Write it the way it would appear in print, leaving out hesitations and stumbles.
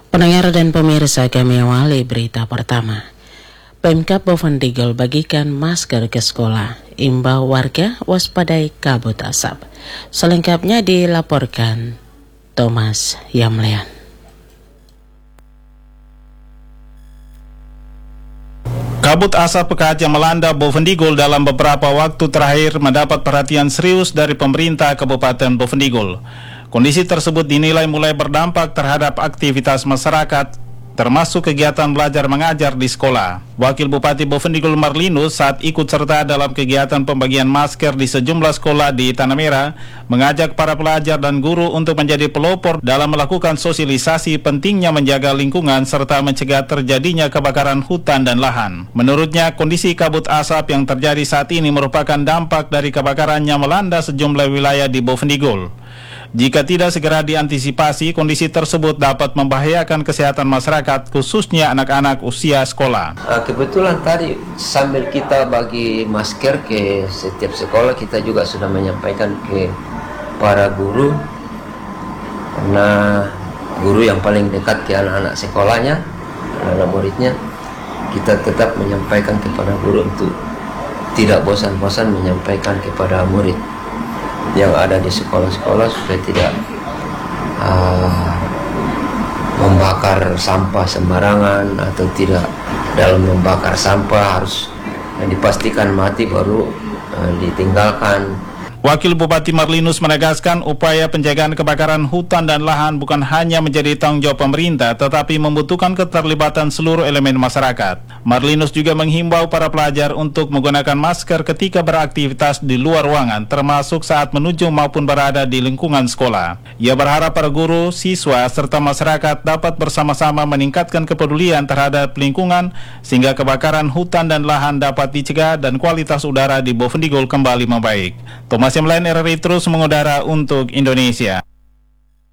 Pendengar dan pemirsa, kami awali berita pertama. Pemkab Bovendigul bagikan masker ke sekolah, imbau warga waspadai kabut asap. Selengkapnya dilaporkan Thomas Yamlean. Kabut asap pekat yang melanda Bovendigul dalam beberapa waktu terakhir mendapat perhatian serius dari pemerintah Kabupaten Bovendigul. Kondisi tersebut dinilai mulai berdampak terhadap aktivitas masyarakat, termasuk kegiatan belajar mengajar di sekolah. Wakil Bupati Bovendigul Marlinus saat ikut serta dalam kegiatan pembagian masker di sejumlah sekolah di Tanah Merah, mengajak para pelajar dan guru untuk menjadi pelopor dalam melakukan sosialisasi pentingnya menjaga lingkungan serta mencegah terjadinya kebakaran hutan dan lahan. Menurutnya, kondisi kabut asap yang terjadi saat ini merupakan dampak dari kebakaran yang melanda sejumlah wilayah di Bovendigul. Jika tidak segera diantisipasi, kondisi tersebut dapat membahayakan kesehatan masyarakat, khususnya anak-anak usia sekolah. Kebetulan tadi sambil kita bagi masker ke setiap sekolah, kita juga sudah menyampaikan ke para guru, karena guru yang paling dekat ke anak-anak sekolahnya, anak muridnya, kita tetap menyampaikan kepada guru untuk tidak bosan-bosan menyampaikan kepada murid yang ada di sekolah-sekolah supaya tidak membakar sampah sembarangan, atau tidak dalam membakar sampah harus dipastikan mati baru ditinggalkan. Wakil Bupati Marlinus menegaskan upaya penjagaan kebakaran hutan dan lahan bukan hanya menjadi tanggung jawab pemerintah, tetapi membutuhkan keterlibatan seluruh elemen masyarakat. Marlinus juga menghimbau para pelajar untuk menggunakan masker ketika beraktivitas di luar ruangan, termasuk saat menuju maupun berada di lingkungan sekolah. Ia berharap para guru, siswa, serta masyarakat dapat bersama-sama meningkatkan kepedulian terhadap lingkungan sehingga kebakaran hutan dan lahan dapat dicegah dan kualitas udara di Bovendigul kembali membaik. Thomas Yamlean, RRI terus mengudara untuk Indonesia.